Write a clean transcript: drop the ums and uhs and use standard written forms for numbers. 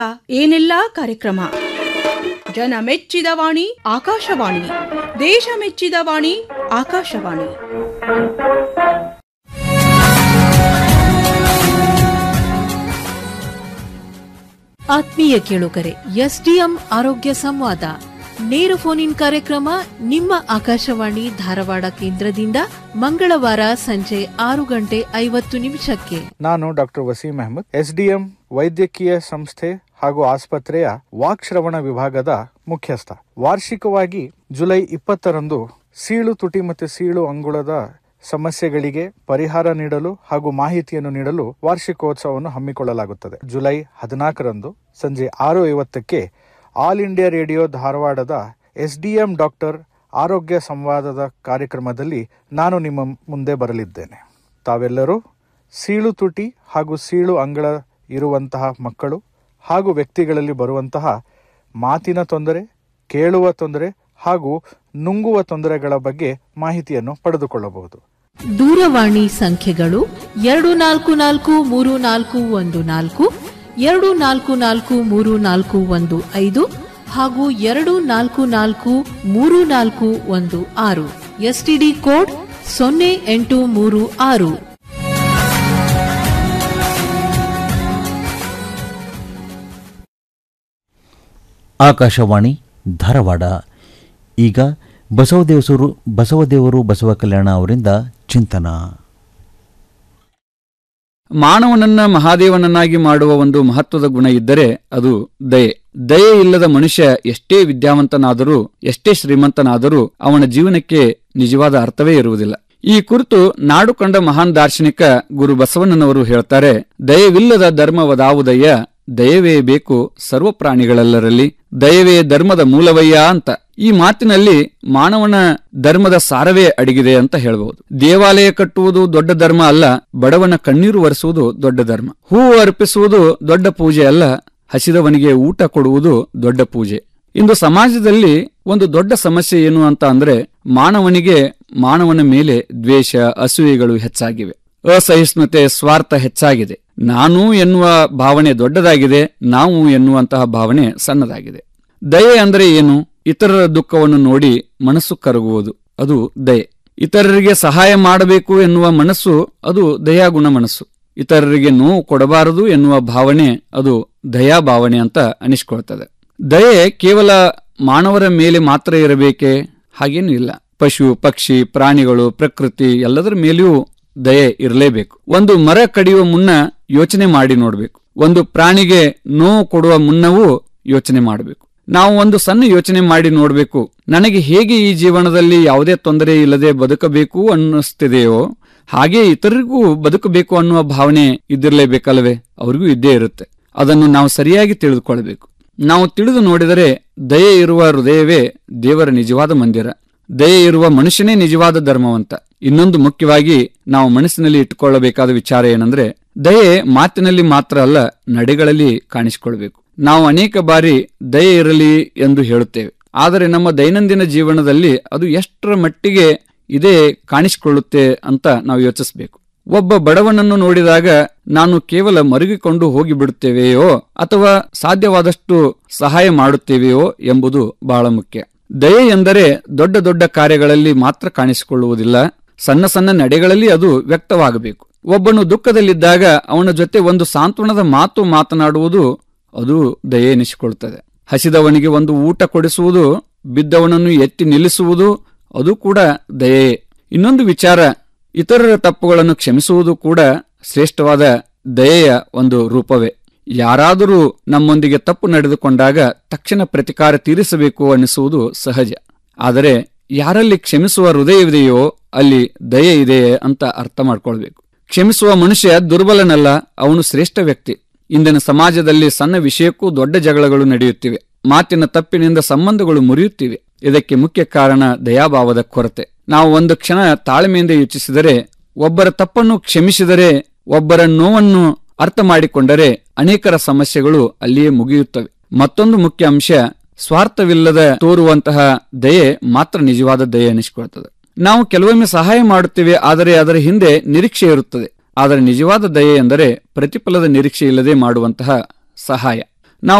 ಏನೆಲ್ಲಾ ಕಾರ್ಯಕ್ರಮ. ಜನ ಮೆಚ್ಚಿದ ವಾಣಿ ಆಕಾಶವಾಣಿ, ದೇಶ ಮೆಚ್ಚಿದ ವಾಣಿ ಆಕಾಶವಾಣಿ. ಆತ್ಮೀಯ ಕೇಳುಗರೆ, ಎಸ್ಡಿಎಂ ಆರೋಗ್ಯ ಸಂವಾದ ನೇರ ಫೋನ್ ಇನ್ ಕಾರ್ಯಕ್ರಮ ನಿಮ್ಮ ಆಕಾಶವಾಣಿ ಧಾರವಾಡ ಕೇಂದ್ರದಿಂದ ಮಂಗಳವಾರ ಸಂಜೆ 6:50 ನಾನು ಡಾಕ್ಟರ್ ವಸೀಂ ಅಹಮದ್, ಎಸ್ಡಿಎಂ ವೈದ್ಯಕೀಯ ಸಂಸ್ಥೆ ಹಾಗೂ ಆಸ್ಪತ್ರೆಯ ವಾಕ್ಶ್ರವಣ ವಿಭಾಗದ ಮುಖ್ಯಸ್ಥ. ವಾರ್ಷಿಕವಾಗಿ ಜುಲೈ 20ರಂದು ಸೀಳು ತುಟಿ ಮತ್ತು ಸೀಳು ಅಂಗುಳದ ಸಮಸ್ಯೆಗಳಿಗೆ ಪರಿಹಾರ ನೀಡಲು ಹಾಗೂ ಮಾಹಿತಿಯನ್ನು ನೀಡಲು ವಾರ್ಷಿಕೋತ್ಸವವನ್ನು ಹಮ್ಮಿಕೊಳ್ಳಲಾಗುತ್ತದೆ. ಜುಲೈ 14ರಂದು ಸಂಜೆ 6:50 ಆಲ್ ಇಂಡಿಯಾ ರೇಡಿಯೋ ಧಾರವಾಡದ ಎಸ್ಡಿಎಂ ಡಾಕ್ಟರ್ ಆರೋಗ್ಯ ಸಂವಾದದ ಕಾರ್ಯಕ್ರಮದಲ್ಲಿ ನಾನು ನಿಮ್ಮ ಮುಂದೆ ಬರಲಿದ್ದೇನೆ. ತಾವೆಲ್ಲರೂ ಸೀಳು ತುಟಿ ಹಾಗೂ ಸೀಳು ಅಂಗಳ ಇರುವಂತಹ ಮಕ್ಕಳು ಹಾಗೂ ವ್ಯಕ್ತಿಗಳಲ್ಲಿ ಬರುವಂತಹ ಮಾತಿನ ತೊಂದರೆ, ಕೇಳುವ ತೊಂದರೆ ಹಾಗೂ ನುಂಗುವ ತೊಂದರೆಗಳ ಬಗ್ಗೆ ಮಾಹಿತಿಯನ್ನು ಪಡೆದುಕೊಳ್ಳಬಹುದು. ದೂರವಾಣಿ ಸಂಖ್ಯೆಗಳು 244341 244341 ಹಾಗೂ 244341 ಎಸ್ಟಿಡಿ ಕೋಡ್ 0836. ಆಕಾಶವಾಣಿ ಧಾರವಾಡ. ಈಗ ಬಸವದೇವರು ಬಸವ ಕಲ್ಯಾಣ ಅವರಿಂದ ಚಿಂತನ. ಮಾನವನನ್ನ ಮಹಾದೇವನನ್ನಾಗಿ ಮಾಡುವ ಒಂದು ಮಹತ್ವದ ಗುಣ ಇದ್ದರೆ ಅದು ದಯೆ. ದಯೆ ಇಲ್ಲದ ಮನುಷ್ಯ ಎಷ್ಟೇ ವಿದ್ಯಾವಂತನಾದರೂ ಎಷ್ಟೇ ಶ್ರೀಮಂತನಾದರೂ ಅವನ ಜೀವನಕ್ಕೆ ನಿಜವಾದ ಅರ್ಥವೇ ಇರುವುದಿಲ್ಲ. ಈ ಕುರಿತು ನಾಡು ಕಂಡ ಮಹಾನ್ ದಾರ್ಶನಿಕ ಗುರು ಬಸವಣ್ಣನವರು ಹೇಳ್ತಾರೆ, ದಯವಿಲ್ಲದ ಧರ್ಮವದಾವುದಯ್ಯ, ದಯವೇ ಬೇಕು ಸರ್ವ ಪ್ರಾಣಿಗಳೆಲ್ಲರಲ್ಲಿ, ದಯವೇ ಧರ್ಮದ ಮೂಲವಯ್ಯ ಅಂತ. ಈ ಮಾತಿನಲ್ಲಿ ಮಾನವನ ಧರ್ಮದ ಸಾರವೇ ಅಡಗಿದೆ ಅಂತ ಹೇಳಬಹುದು. ದೇವಾಲಯ ಕಟ್ಟುವುದು ದೊಡ್ಡ ಧರ್ಮ ಅಲ್ಲ, ಬಡವನ ಕಣ್ಣೀರು ಒರೆಸುವುದು ದೊಡ್ಡ ಧರ್ಮ. ಹೂವು ಅರ್ಪಿಸುವುದು ದೊಡ್ಡ ಪೂಜೆ ಅಲ್ಲ, ಹಸಿದವನಿಗೆ ಊಟ ಕೊಡುವುದು ದೊಡ್ಡ ಪೂಜೆ. ಇಂದು ಸಮಾಜದಲ್ಲಿ ಒಂದು ದೊಡ್ಡ ಸಮಸ್ಯೆ ಏನು ಅಂತ ಅಂದ್ರೆ, ಮಾನವನ ಮೇಲೆ ದ್ವೇಷ, ಅಸೂಯೆಗಳು ಹೆಚ್ಚಾಗಿವೆ. ಅಸಹಿಷ್ಣುತೆ, ಸ್ವಾರ್ಥ ಹೆಚ್ಚಾಗಿದೆ. ನಾನು ಎನ್ನುವ ಭಾವನೆ ದೊಡ್ಡದಾಗಿದೆ, ನಾವು ಎನ್ನುವಂತಹ ಭಾವನೆ ಸಣ್ಣದಾಗಿದೆ. ದಯೆ ಅಂದ್ರೆ ಏನು? ಇತರರ ದುಃಖವನ್ನು ನೋಡಿ ಮನಸ್ಸು ಕರಗುವುದು, ಅದು ದಯೆ. ಇತರರಿಗೆ ಸಹಾಯ ಮಾಡಬೇಕು ಎನ್ನುವ ಮನಸ್ಸು, ಅದು ದಯಾಗುಣ ಮನಸ್ಸು. ಇತರರಿಗೆ ನೋವು ಕೊಡಬಾರದು ಎನ್ನುವ ಭಾವನೆ, ಅದು ದಯಾ ಭಾವನೆ ಅಂತ ಅನಿಸ್ಕೊಳ್ತದೆ. ದಯೆ ಕೇವಲ ಮಾನವರ ಮೇಲೆ ಮಾತ್ರ ಇರಬೇಕೆ? ಹಾಗೇನೂ ಇಲ್ಲ. ಪಶು, ಪಕ್ಷಿ, ಪ್ರಾಣಿಗಳು, ಪ್ರಕೃತಿ ಎಲ್ಲದರ ಮೇಲೆಯೂ ದಯೆ ಇರಲೇಬೇಕು. ಒಂದು ಮರ ಕಡಿಯುವ ಮುನ್ನ ಯೋಚನೆ ಮಾಡಿ ನೋಡ್ಬೇಕು. ಒಂದು ಪ್ರಾಣಿಗೆ ನೋವು ಕೊಡುವ ಮುನ್ನವೂ ಯೋಚನೆ ಮಾಡಬೇಕು. ನಾವು ಒಂದು ಸಣ್ಣ ಯೋಚನೆ ಮಾಡಿ ನೋಡ್ಬೇಕು, ನನಗೆ ಹೇಗೆ ಈ ಜೀವನದಲ್ಲಿ ಯಾವುದೇ ತೊಂದರೆ ಇಲ್ಲದೆ ಬದುಕಬೇಕು ಅನ್ನಿಸ್ತಿದೆಯೋ ಹಾಗೆ ಇತರರಿಗೂ ಬದುಕಬೇಕು ಅನ್ನುವ ಭಾವನೆ ಇದ್ದಿರಲೇಬೇಕಲ್ವೇ? ಅವ್ರಿಗೂ ಇದ್ದೇ ಇರುತ್ತೆ. ಅದನ್ನು ನಾವು ಸರಿಯಾಗಿ ತಿಳಿದುಕೊಳ್ಬೇಕು. ನಾವು ತಿಳಿದು ನೋಡಿದರೆ ದಯೆ ಇರುವ ಹೃದಯವೇ ದೇವರ ನಿಜವಾದ ಮಂದಿರ, ದಯೆ ಇರುವ ಮನುಷ್ಯನೇ ನಿಜವಾದ ಧರ್ಮವಂತ. ಇನ್ನೊಂದು ಮುಖ್ಯವಾಗಿ ನಾವು ಮನಸ್ಸಿನಲ್ಲಿ ಇಟ್ಟುಕೊಳ್ಳಬೇಕಾದ ವಿಚಾರ ಏನಂದ್ರೆ, ದಯೆ ಮಾತಿನಲ್ಲಿ ಮಾತ್ರ ಅಲ್ಲ, ನಡೆಗಳಲ್ಲಿ ಕಾಣಿಸಿಕೊಳ್ಬೇಕು. ನಾವು ಅನೇಕ ಬಾರಿ ದಯೆ ಇರಲಿ ಎಂದು ಹೇಳುತ್ತೇವೆ, ಆದರೆ ನಮ್ಮ ದೈನಂದಿನ ಜೀವನದಲ್ಲಿ ಅದು ಎಷ್ಟರ ಮಟ್ಟಿಗೆ ಇದೇ ಕಾಣಿಸಿಕೊಳ್ಳುತ್ತೆ ಅಂತ ನಾವು ಯೋಚಿಸಬೇಕು. ಒಬ್ಬ ಬಡವನನ್ನು ನೋಡಿದಾಗ ನಾನು ಕೇವಲ ಮರುಗಿಕೊಂಡು ಹೋಗಿಬಿಡುತ್ತೇವೆಯೋ ಅಥವಾ ಸಾಧ್ಯವಾದಷ್ಟು ಸಹಾಯ ಮಾಡುತ್ತೇವೆಯೋ ಎಂಬುದು ಬಹಳ ಮುಖ್ಯ. ದಯೆ ಎಂದರೆ ದೊಡ್ಡ ದೊಡ್ಡ ಕಾರ್ಯಗಳಲ್ಲಿ ಮಾತ್ರ ಕಾಣಿಸಿಕೊಳ್ಳುವುದಿಲ್ಲ, ಸಣ್ಣ ಸಣ್ಣ ನಡೆಗಳಲ್ಲಿ ಅದು ವ್ಯಕ್ತವಾಗಬೇಕು. ಒಬ್ಬನು ದುಃಖದಲ್ಲಿದ್ದಾಗ ಅವನ ಜೊತೆ ಒಂದು ಸಾಂತ್ವನದ ಮಾತು ಮಾತನಾಡುವುದು, ಅದು ದಯೆ ಎನಿಸಿಕೊಳ್ಳುತ್ತದೆ. ಹಸಿದವನಿಗೆ ಒಂದು ಊಟ ಕೊಡಿಸುವುದು, ಬಿದ್ದವನನ್ನು ಎತ್ತಿ ನಿಲ್ಲಿಸುವುದು, ಅದು ಕೂಡ ದಯೆ. ಇನ್ನೊಂದು ವಿಚಾರ, ಇತರರ ತಪ್ಪುಗಳನ್ನು ಕ್ಷಮಿಸುವುದು ಕೂಡ ಶ್ರೇಷ್ಠವಾದ ದಯೆಯ ಒಂದು ರೂಪವೇ. ಯಾರಾದರೂ ನಮ್ಮೊಂದಿಗೆ ತಪ್ಪು ನಡೆದುಕೊಂಡಾಗ ತಕ್ಷಣ ಪ್ರತಿಕಾರ ತೀರಿಸಬೇಕು ಅನ್ನಿಸುವುದು ಸಹಜ. ಆದರೆ ಯಾರಲ್ಲಿ ಕ್ಷಮಿಸುವ ಹೃದಯವಿದೆಯೋ ಅಲ್ಲಿ ದಯೆ ಇದೆ ಅಂತ ಅರ್ಥ ಮಾಡ್ಕೊಳ್ಬೇಕು. ಕ್ಷಮಿಸುವ ಮನುಷ್ಯ ದುರ್ಬಲನಲ್ಲ, ಅವನು ಶ್ರೇಷ್ಠ ವ್ಯಕ್ತಿ. ಇಂದಿನ ಸಮಾಜದಲ್ಲಿ ಸಣ್ಣ ವಿಷಯಕ್ಕೂ ದೊಡ್ಡ ಜಗಳಗಳು ನಡೆಯುತ್ತಿವೆ. ಮಾತಿನ ತಪ್ಪಿನಿಂದ ಸಂಬಂಧಗಳು ಮುರಿಯುತ್ತಿವೆ. ಇದಕ್ಕೆ ಮುಖ್ಯ ಕಾರಣ ದಯಾಭಾವದ ಕೊರತೆ. ನಾವು ಒಂದು ಕ್ಷಣ ತಾಳ್ಮೆಯಿಂದ ಯೋಚಿಸಿದರೆ, ಒಬ್ಬರ ತಪ್ಪನ್ನು ಕ್ಷಮಿಸಿದರೆ, ಒಬ್ಬರ ನೋವನ್ನು ಅರ್ಥ ಮಾಡಿಕೊಂಡರೆ ಅನೇಕರ ಸಮಸ್ಯೆಗಳು ಅಲ್ಲಿಯೇ ಮುಗಿಯುತ್ತವೆ. ಮತ್ತೊಂದು ಮುಖ್ಯ ಅಂಶ, ಸ್ವಾರ್ಥವಿಲ್ಲದ ತೋರುವಂತಹ ದಯೆ ಮಾತ್ರ ನಿಜವಾದ ದಯೆ ಅನಿಸಿಕೊಳ್ತದೆ. ನಾವು ಕೆಲವೊಮ್ಮೆ ಸಹಾಯ ಮಾಡುತ್ತೇವೆ, ಆದರೆ ಅದರ ಹಿಂದೆ ನಿರೀಕ್ಷೆ ಇರುತ್ತದೆ. ಆದರೆ ನಿಜವಾದ ದಯೆ ಎಂದರೆ ಪ್ರತಿಫಲದ ನಿರೀಕ್ಷೆ ಇಲ್ಲದೆ ಮಾಡುವಂತಹ ಸಹಾಯ.